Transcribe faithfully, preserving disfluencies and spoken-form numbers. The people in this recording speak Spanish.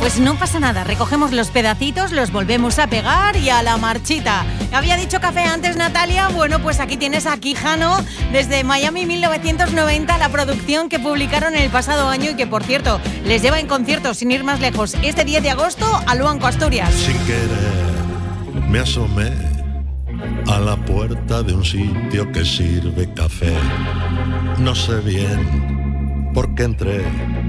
Pues no pasa nada, recogemos los pedacitos, los volvemos a pegar y a la marchita. Había dicho café antes, Natalia. Bueno, pues aquí tienes a Quijano desde Miami mil novecientos noventa, la producción que publicaron el pasado año y que, por cierto, les lleva en concierto, sin ir más lejos, este diez de agosto a Luanco, Asturias. Sin querer me asomé a la puerta de un sitio que sirve café. No sé bien por qué entré,